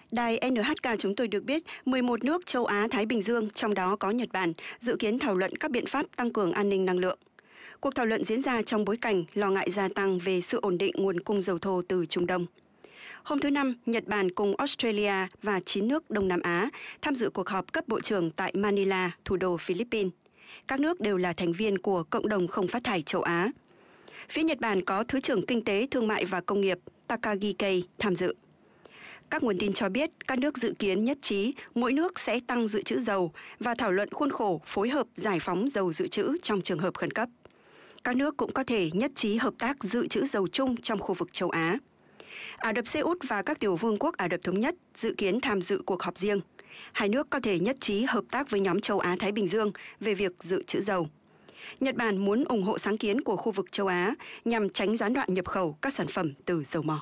Đài NHK chúng tôi được biết 11 nước châu Á-Thái Bình Dương, trong đó có Nhật Bản, dự kiến thảo luận các biện pháp tăng cường an ninh năng lượng. Cuộc thảo luận diễn ra trong bối cảnh lo ngại gia tăng về sự ổn định nguồn cung dầu thô từ Trung Đông. Hôm thứ Năm, Nhật Bản cùng Australia và 9 nước Đông Nam Á tham dự cuộc họp cấp bộ trưởng tại Manila, thủ đô Philippines. Các nước đều là thành viên của Cộng đồng không phát thải châu Á. Phía Nhật Bản có Thứ trưởng Kinh tế, Thương mại và Công nghiệp Takagi Kei tham dự. Các nguồn tin cho biết các nước dự kiến nhất trí mỗi nước sẽ tăng dự trữ dầu và thảo luận khuôn khổ phối hợp giải phóng dầu dự trữ trong trường hợp khẩn cấp. Các nước cũng có thể nhất trí hợp tác dự trữ dầu chung trong khu vực châu Á. Ả Rập Xê Út và các tiểu vương quốc Ả Rập Thống Nhất dự kiến tham dự cuộc họp riêng. Hai nước có thể nhất trí hợp tác với nhóm châu Á-Thái Bình Dương về việc dự trữ dầu. Nhật Bản muốn ủng hộ sáng kiến của khu vực châu Á nhằm tránh gián đoạn nhập khẩu các sản phẩm từ dầu mỏ.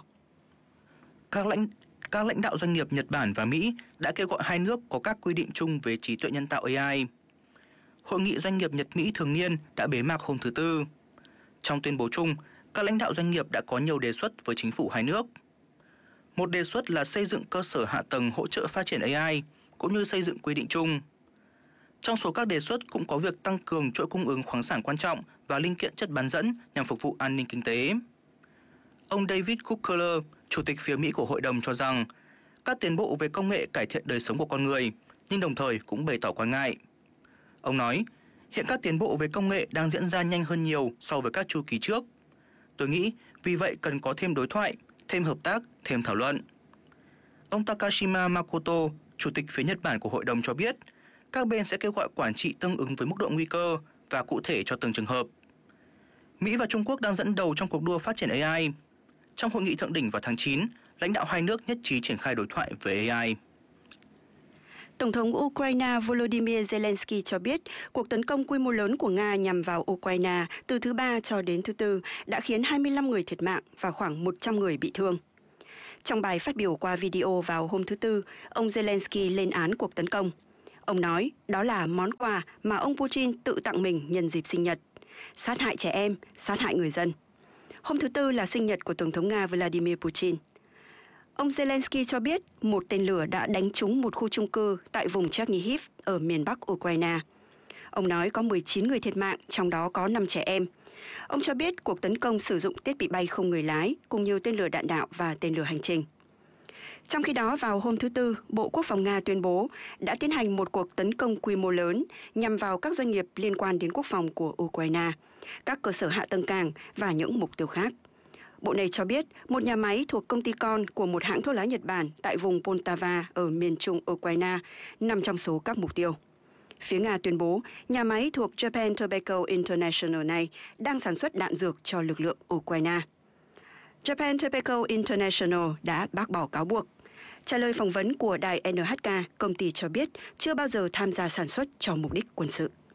Các lãnh đạo doanh nghiệp Nhật Bản và Mỹ đã kêu gọi hai nước có các quy định chung về trí tuệ nhân tạo AI. Hội nghị doanh nghiệp Nhật-Mỹ thường niên đã bế mạc hôm thứ Tư. Trong tuyên bố chung, các lãnh đạo doanh nghiệp đã có nhiều đề xuất với chính phủ hai nước. Một đề xuất là xây dựng cơ sở hạ tầng hỗ trợ phát triển AI, cũng như xây dựng quy định chung. Trong số các đề xuất cũng có việc tăng cường chuỗi cung ứng khoáng sản quan trọng và linh kiện chất bán dẫn nhằm phục vụ an ninh kinh tế. Ông David Kukeler, chủ tịch phía Mỹ của hội đồng cho rằng các tiến bộ về công nghệ cải thiện đời sống của con người, nhưng đồng thời cũng bày tỏ quan ngại. Ông nói, hiện các tiến bộ về công nghệ đang diễn ra nhanh hơn nhiều so với các chu kỳ trước. Tôi nghĩ vì vậy cần có thêm đối thoại, thêm hợp tác, thêm thảo luận. Ông Takashima Makoto, chủ tịch phía Nhật Bản của hội đồng cho biết, các bên sẽ kêu gọi quản trị tương ứng với mức độ nguy cơ và cụ thể cho từng trường hợp. Mỹ và Trung Quốc đang dẫn đầu trong cuộc đua phát triển AI. Trong hội nghị thượng đỉnh vào tháng 9, lãnh đạo hai nước nhất trí triển khai đối thoại về AI. Tổng thống Ukraine Volodymyr Zelensky cho biết cuộc tấn công quy mô lớn của Nga nhằm vào Ukraine từ thứ Ba cho đến thứ Tư đã khiến 25 người thiệt mạng và khoảng 100 người bị thương. Trong bài phát biểu qua video vào hôm thứ Tư, ông Zelensky lên án cuộc tấn công. Ông nói đó là món quà mà ông Putin tự tặng mình nhân dịp sinh nhật. Sát hại trẻ em, sát hại người dân. Hôm thứ Tư là sinh nhật của Tổng thống Nga Vladimir Putin. Ông Zelensky cho biết một tên lửa đã đánh trúng một khu chung cư tại vùng Chernihiv ở miền Bắc Ukraine. Ông nói có 19 người thiệt mạng, trong đó có 5 trẻ em. Ông cho biết cuộc tấn công sử dụng thiết bị bay không người lái, cùng nhiều tên lửa đạn đạo và tên lửa hành trình. Trong khi đó, vào hôm thứ Tư, Bộ Quốc phòng Nga tuyên bố đã tiến hành một cuộc tấn công quy mô lớn nhằm vào các doanh nghiệp liên quan đến quốc phòng của Ukraine, các cơ sở hạ tầng cảng và những mục tiêu khác. Bộ này cho biết một nhà máy thuộc công ty con của một hãng thuốc lá Nhật Bản tại vùng Poltava ở miền trung Ukraine nằm trong số các mục tiêu. Phía Nga tuyên bố nhà máy thuộc Japan Tobacco International này đang sản xuất đạn dược cho lực lượng Ukraine. Japan Tobacco International đã bác bỏ cáo buộc. Trả lời phỏng vấn của đài NHK, công ty cho biết chưa bao giờ tham gia sản xuất cho mục đích quân sự.